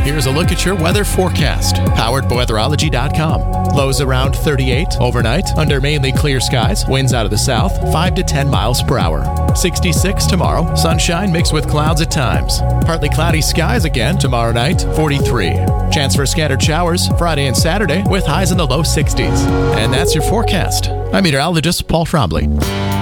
here's a look at your weather forecast. Powered by weatherology.com. Lows around 38 overnight under mainly clear skies. Winds out of the south 5 to 10 miles per hour. 66 tomorrow. Sunshine mixed with clouds at times. Partly cloudy skies again tomorrow night. 43. Chance for scattered showers Friday and Saturday with highs in the low 60s. And that's your forecast. I'm meteorologist Paul Trombley.